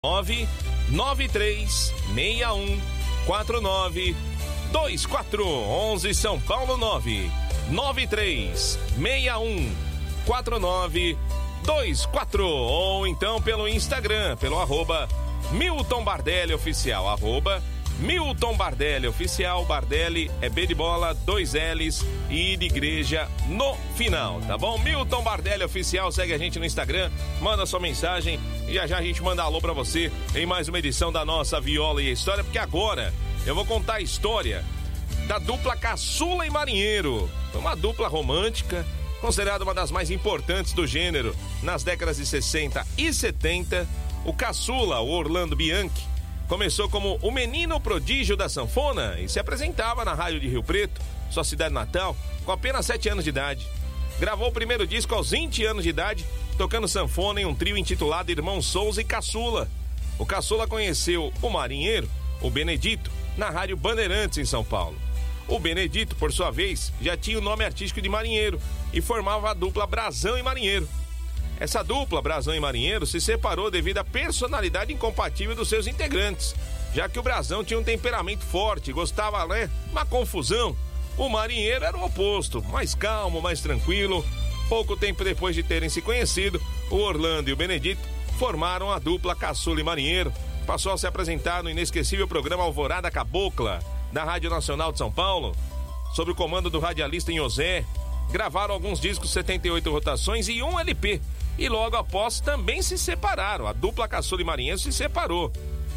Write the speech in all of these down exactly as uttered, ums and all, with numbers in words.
nove nove três seis um quatro nove dois quatro onze São Paulo nove nove três seis um quatro nove dois quatro ou então pelo Instagram, pelo arroba Milton Bardelli Oficial, arroba Milton Bardelli Oficial. Bardelli é B de bola, dois L's e de igreja no final, tá bom? Milton Bardelli Oficial, segue a gente no Instagram, manda sua mensagem e já já a gente manda alô pra você em mais uma edição da nossa Viola e a História, porque agora eu vou contar a história da dupla Caçula e Marinheiro. Foi uma dupla romântica, considerada uma das mais importantes do gênero nas décadas de sessenta e setenta. O Caçula, o Orlando Bianchi, começou como o menino prodígio da sanfona e se apresentava na rádio de Rio Preto, sua cidade natal, com apenas sete anos de idade. Gravou o primeiro disco aos vinte anos de idade, tocando sanfona em um trio intitulado Irmão Souza e Caçula. O Caçula conheceu o Marinheiro, o Benedito, na rádio Bandeirantes em São Paulo. O Benedito, por sua vez, já tinha o nome artístico de Marinheiro e formava a dupla Brazão e Marinheiro. Essa dupla, Brazão e Marinheiro, se separou devido à personalidade incompatível dos seus integrantes, já que o Brazão tinha um temperamento forte, gostava, né, uma confusão. O Marinheiro era o oposto, mais calmo, mais tranquilo. Pouco tempo depois de terem se conhecido, o Orlando e o Benedito formaram a dupla Caçula e Marinheiro. Passou a se apresentar no inesquecível programa Alvorada Cabocla, da Rádio Nacional de São Paulo, sob o comando do radialista Inhosé. Gravaram alguns discos, setenta e oito rotações e um L P. E logo após também se separaram. A dupla Caçula e Marinheiro se separou.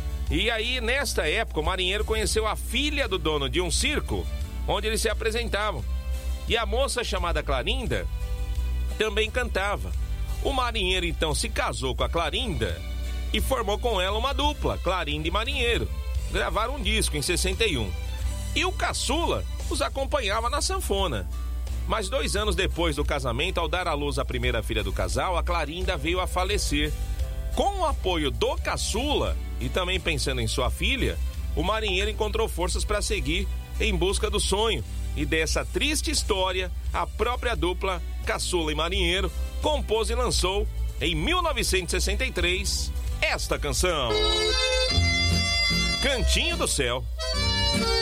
E aí, nesta época, o Marinheiro conheceu a filha do dono de um circo, onde eles se apresentavam. E a moça chamada Clarinda também cantava. O Marinheiro então se casou com a Clarinda e formou com ela uma dupla, Clarinda e Marinheiro. Gravaram um disco em sessenta e um. E o Caçula os acompanhava na sanfona. Mas dois anos depois do casamento, ao dar à luz a primeira filha do casal, a Clarinda veio a falecer. Com o apoio do Caçula e também pensando em sua filha, o Marinheiro encontrou forças para seguir em busca do sonho. E dessa triste história, a própria dupla Caçula e Marinheiro compôs e lançou, em mil novecentos e sessenta e três, esta canção: Cantinho do Céu.